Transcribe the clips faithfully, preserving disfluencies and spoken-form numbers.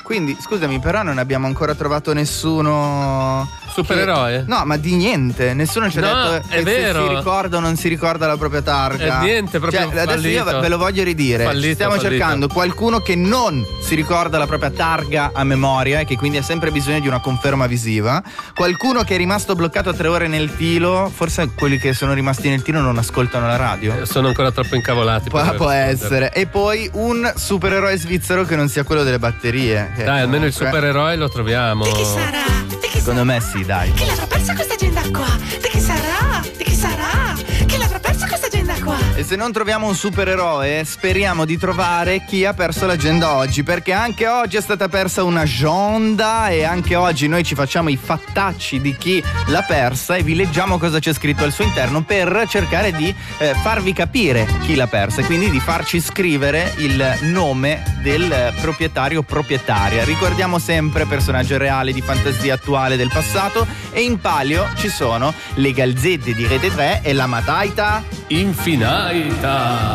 Quindi, scusami, però non abbiamo ancora trovato nessuno supereroe? Che... No, ma di niente. Nessuno ci ha no, detto è che vero. se si ricorda o non si ricorda la propria targa. È niente, proprio cioè, adesso io ve lo voglio ridire. Fallito, Stiamo fallito. cercando qualcuno che non si ricorda la propria targa a memoria e che quindi ha sempre bisogno di una conferma visiva. Qualcuno che è rimasto bloccato a tre ore nel tilo. Forse quelli che sono rimasti nel tilo non ascoltano la radio. Eh, sono ancora troppo incavolati. Pu- può essere. E poi un supereroe svizzero che non sia quello delle batterie. Che dai, almeno comunque... il supereroe lo troviamo. Di chi sarà? Di chi Secondo sarà? me sì, dai. Chi l'avrà persa questa agenda qua? Di chi sarà? Di chi sarà? Chi l'avrà persa questa agenda qua? E se non troviamo un supereroe, speriamo di trovare chi ha perso l'agenda oggi, perché anche oggi è stata persa un'agenda e anche oggi noi ci facciamo i fattacci di chi l'ha persa e vi leggiamo cosa c'è scritto al suo interno per cercare di eh, farvi capire chi l'ha persa e quindi di farci scrivere il nome del proprietario o proprietaria. Ricordiamo sempre personaggio reale di fantasia attuale del passato e in palio ci sono le Galzette di Rete tre e la Mataita Infinaita.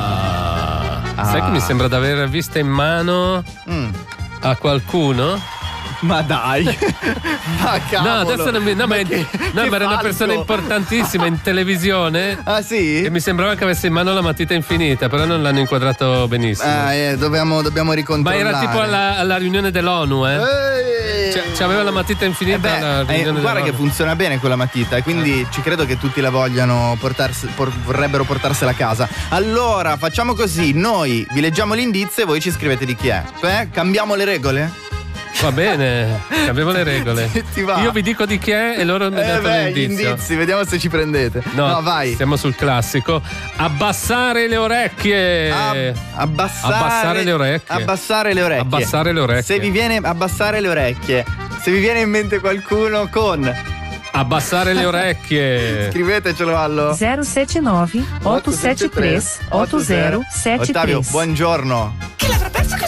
Ah. Sai che mi sembra di aver vista in mano mm. a qualcuno? Ma dai. Ma cavolo. No, adesso non mi. No, ma, che, no, che ma era una persona falso. importantissima in televisione. Ah, sì? E mi sembrava che avesse in mano la matita infinita, però non l'hanno inquadrato benissimo. Ah, eh, dobbiamo, dobbiamo Ma ricontrollare. era tipo alla, alla riunione dell'ONU, eh? Eeeh. Cioè, c'aveva la matita infinita Eh beh, alla eh, riunione guarda dell'ONU. che funziona bene quella matita e quindi Eh. ci credo che tutti la vogliano portarsi, por- vorrebbero portarsela a casa. Allora facciamo così, noi vi leggiamo l'indizio e voi ci scrivete di chi è. Eh? Cambiamo le regole? Va bene, cambiamo le regole. Ti- ti va? Io vi dico di chi è e loro mi Eh danno beh, gli l'indizio. indizi, vediamo se ci prendete. No, No, vai. Siamo sul classico. Abbassare le orecchie. Ab- abbassare, Abbassare le orecchie. Abbassare le orecchie. Abbassare le orecchie. Se vi viene abbassare le orecchie. Se vi viene in mente qualcuno con Abbassare le orecchie. scrivetecelo allo zero sette nove otto sette tre otto zero sette Ottavio, tre. buongiorno. Chi l'avrà